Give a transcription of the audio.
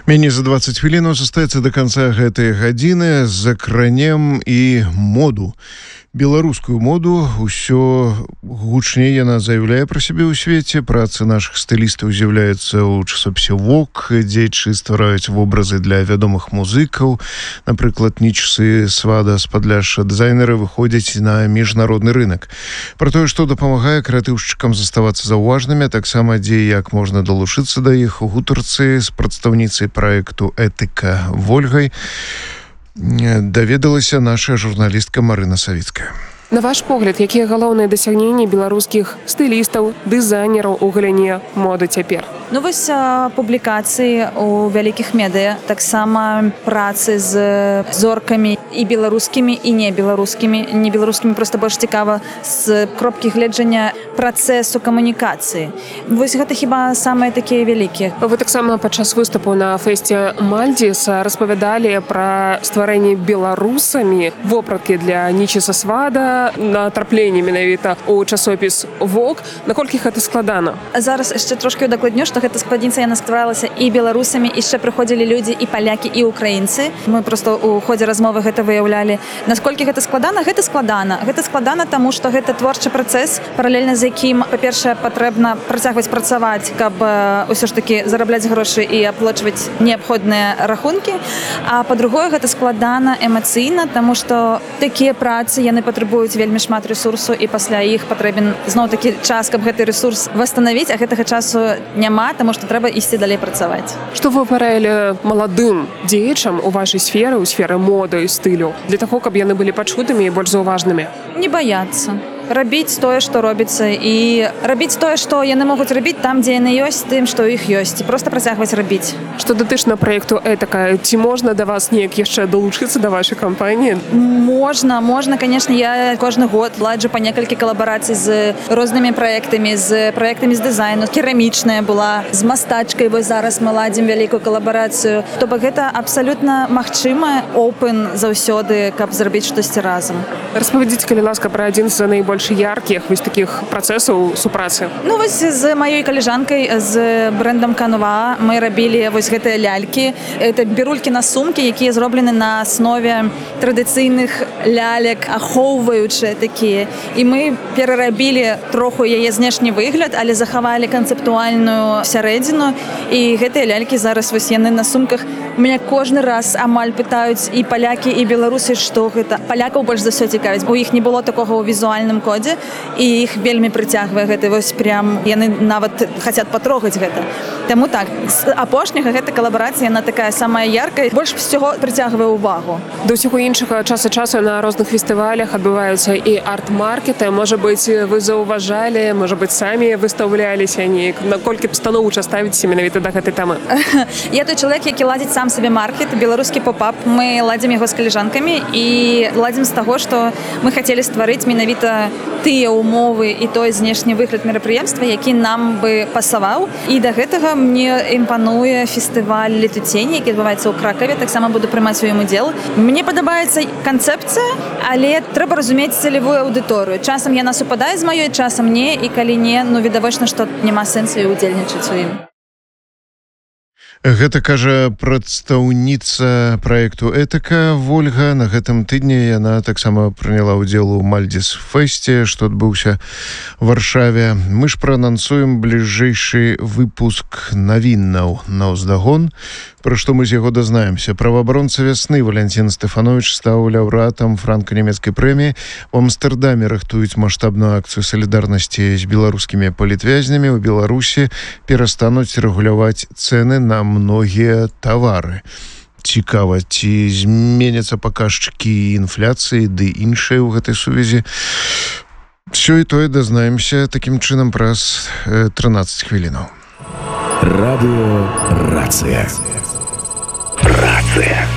Меней за 20 хвілінаў застаецца до конца гэтай гадзіны. Закранем і моду. Беларускую моду ўсё гучней яна заяўляе пра сябе ў свеце. Працы нашых стылістаў з'яўляюцца ў часопісе Vogue, дзеячы ствараюць вобразы для вядомых музыкаў. Напрыклад, Нічсы, Свада з Падляшша. Дызайнеры выходзяць на міжнародны рынок. Пра тое, што дапамагае крэатыўшчыкам заставацца заўважнымі, таксама дзе і як можна далучыцца да іх у гутарцы з прадстаўніцай праекту «Этыка» Вольгай даведалася наша журналістка Марына Савіцкая. На ваш погляд, якія галоўныя дасягненні беларускіх стылістаў, дызайнераў у галіне моды цяпер? Вось публікацыі ў вялікіх медыя, таксама працы з зоркамі і беларускімі, і не беларускімі. Не беларускімі проста больш цікава з кропкі гледжання працэсу камунікацыі. Вось гэта хіба самыя такія вялікія. Вы таксама падчас выступу на фэсце Мальдзіс распавядалі пра стварэнне беларусамі вопраткі для Нічыса Свада, натрапленне менавіта ў часопіс Vogue. Наколькі гэта складана? Зараз яшчэ трошки удакладню, што гэта складніца яна стваралася і беларусамі, і яшчэ прыходзілі людзі і палякі, і украінцы. Мы проста ў ходзе размовы гэта выяўлялі. Насколькі гэта складана? Гэта складана. Гэта складана, таму што гэта творчы працэс, паралельна з якім, па-першае, патрэбна працягваць працаваць, каб ўсё ж такі зарабляць грошы і аплачваць неабходныя рахункі. А па-другое, гэта складана эмацыйна, таму што такія працы яны патрабуюць вельмі шмат рэсурсу, і пасля іх патрэбен зноў-такі час, каб гэты рэсурс восстановіць, а гэтага часу няма, таму што трэба ісці далей працаваць. Што вы параілі маладым дзеячам у вашай сферы, у сферы моды і стылю, для таго, каб яны былі пачутымі і больш заўважнымі? Не баяцца. Рабіць тое, што робіцца, і рабіць тое, што яны могуць рабіць там, дзе яны ёсць, тым, што ў іх ёсць, і проста працягваць рабіць. Што датычна праекту «Этыка», ці можна да вас неяк яшчэ далучыцца да вашай кампаніі? Можна, канешне. Я кожны год ладжу па некалькі калабарацый з рознымі праектамі з дызайну. Керамічная была, з мастачкай, вось зараз мы ладзім вялікую калабарацыю. То бок гэта абсалютна магчыма, open заўсёды, каб зрабіць штосьці разам. Распавядзіце, калі ласка, пра адзін з найбольш яркіх вось такіх працэсаў супрацы. Вось з маёй калежанкай, з брэндам Canva мы рабілі вось гэтыя лялькі. Это бірулькі на сумкі, якія зроблены на аснове традыцыйных лялек, ахоўваючыя такія. І мы перарабілі троху яе знешні выгляд, але захавалі канцэптуальную сярэдзіну. І гэтыя лялькі зараз вось яны на сумках. Мяне кожны раз амаль пытаюць і палякі, і беларусы, што гэта. Палякаў больш за ўсё цікавіць. У іх не было такога ў візуальным кодзе, і іх вельмі прыцягвае гэта. Вось прям яны нават хацяць патрогаць гэта. Таму так, з апошняга гэта калабарацыя, яна такая самая яркая, больш усяго прыцягвае ўвагу. Да ўсяго іншага час ад часу на розных фестывалях адбываюцца і арт-маркеты. Можа быць, вы заўважалі, можа быць, самі выстаўляліся неяк. Наколькі станоўча ставіцеся менавіта да гэтай тэмы? Я той чалавек, які ладзіць сам сабе маркет, беларускі поп-ап. Мы ладзім яго з калежанкамі і ладзім з таго, што мы хацелі стварыць менавіта тыя ўмовы і той знешні выгляд мерапрыемства, які нам бы пасаваў. І да гэтага мне імпануе фестываль «Летуцень», які адбываецца ў Кракаве. Таксама буду прымаць у ім удзел. Мне падабаецца канцэпцыя, але трэба разумець цэлевую аўдыторыю. Часам яна супадае з маёй, часам не, і калі не, відавочна, што няма сэнсу і удзельнічаць у ім. Гэта кажа прадстаўніца праекту «Этыка» Вольга. На гэтым тыдні яна таксама прыняла ўдзел у Мальдзіс фэсце, што адбыўся ў Варшаве. Мы ж праанансуем бліжэйшы выпуск навінаў наўздагон, пра што мы з яго дазнаемся. Праваабаронца вясны Валянцін Стэфановіч стаў лаўрэатам франка-нямецкай прэміі. У Амстэрдаме рыхтуюць маштабную акцыю салідарнасці з беларускімі палітвязнямі. У Беларусі перастануць рэгуляваць цэны на многія тавары. Цікава, ці зменяцца паказчыкі інфляцыі ды іншыя ў гэтай сувязі. Всё і тое дазнаемся такім чынам праз 13 хвілінаў. Радыё «Рацыя».